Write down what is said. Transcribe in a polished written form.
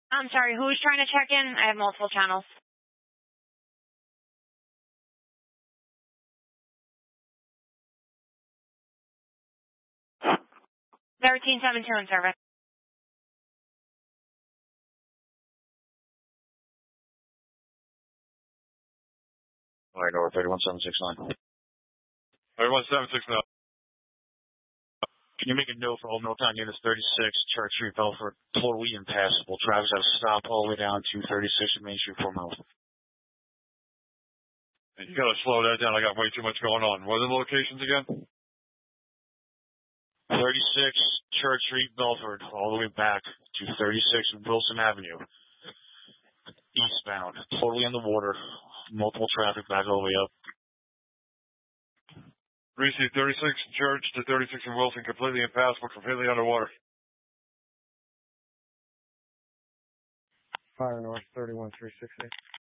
I'm sorry, who's trying to check in? I have multiple channels. 1372 in service. All right, over 31769. 31769. Can you make a note for all Northtown units 36, Church Street, Belfort, totally impassable. Traffic's have stopped all the way down to 36 Main Street, 4 miles. You gotta slow that down. I got way too much going on. What are the locations again? 36 Church Street, Belfort, all the way back to 36 Wilson Avenue. Eastbound, totally underwater, multiple traffic back all the way up. Receive 36 Church to 36 in Wilson, completely impassable, completely underwater. Fire north 31360.